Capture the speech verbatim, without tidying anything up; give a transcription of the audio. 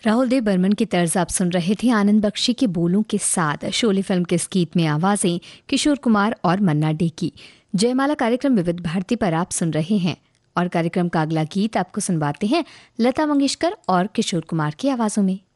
राहुल देव बर्मन की तर्ज आप सुन रहे थे आनंद बख्शी के बोलों के साथ। शोले फिल्म के इस गीत में आवाजें किशोर कुमार और मन्ना डे की। जयमाला कार्यक्रम विविध भारती पर आप सुन रहे हैं और कार्यक्रम का अगला गीत आपको सुनवाते हैं लता मंगेशकर और किशोर कुमार की आवाजों में।